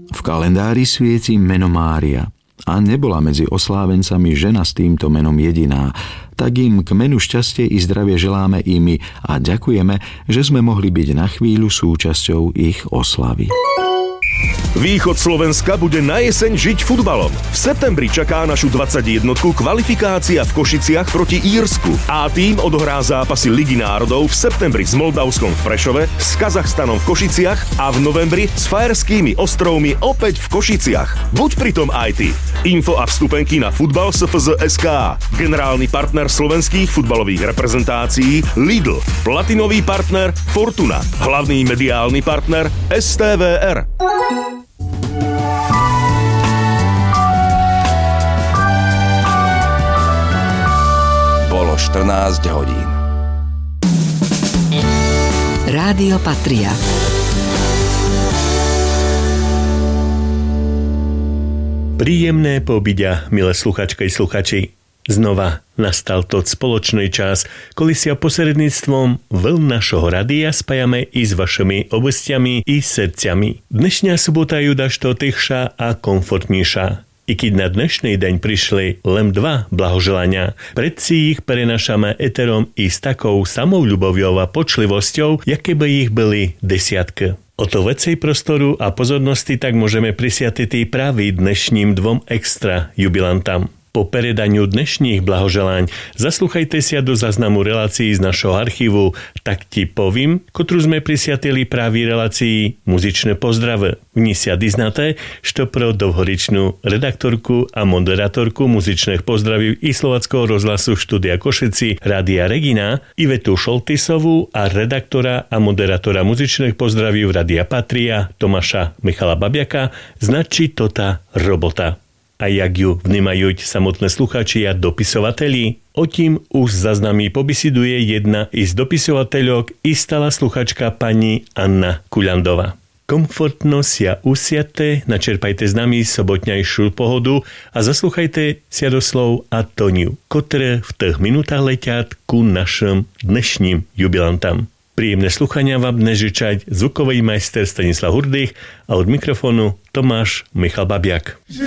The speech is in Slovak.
V kalendári svieti meno Mária a nebola medzi oslávencami žena s týmto menom jediná. Tak im k menu šťastie i zdravie želáme i my a ďakujeme, že sme mohli byť na chvíľu súčasťou ich oslavy. Východ Slovenska bude na jeseň žiť futbalom. V septembri čaká našu 21-ku kvalifikácia v Košiciach proti Írsku. A tým odohrá zápasy Ligy národov v septembri s Moldavskom v Prešove, s Kazachstanom v Košiciach a v novembri s Fajerskými ostrovmi opäť v Košiciach. Buď pritom aj ty. Info a vstupenky na futbal.sfz.sk. Generálny partner slovenských futbalových reprezentácií Lidl. Platinový partner Fortuna. Hlavný mediálny partner STVR. Bolo 14 hodín. Rádio Patria. Príjemné pobydia, milé sluchačky i sluchači. Znova nastal tot spoločný čas, koli si posredníctvom vln našho rádia spájame i s vašimi obvestiami i srdciami. Dnešňa sobota je dažto tychša a komfortnejša. I keď na dnešný deň prišli len 2 blahoželania, predsi ich prenašame eterom i s takou samou ľubovou a počlivosťou, jaké by ich byli desiatky. O to vecej prostoru a pozornosti tak môžeme prisiatiť práve dnešným 2 extra jubilantam. Po peredaniu dnešných blahoželaň zaslúchajte sa do záznamu relácií z našho archívu, tak ti povím, ktorú sme prisiatili práve relácii Muzičné pozdravy. V ní sa diznáte, što pro dovhoričnú redaktorku a moderatorku muzičných pozdraví i Slovackého rozhlasu štúdia Košici Rádia Regina Ivetu Šoltisovú a redaktora a moderátora muzičných pozdraví Rádia Patria Tomáša Michala Babiaka značí tota robota. A jak ju vnímajú samotné sluchači a dopisovateli? O tím už za nami pobisiduje jedna z dopisovateľok i stala sluchačka pani Anna Kuľandová. Komfortno sa usiate, načerpajte s nami sobotňajšiu pohodu a zaslúchajte sa do slov a tóniu, ktoré v tých minútach letiat ku našim dnešným jubilantam. Príjemné sluchania vám dnes žičať zvukový majster Stanislav Hurdych a od mikrofónu Tomáš Michal Babiak.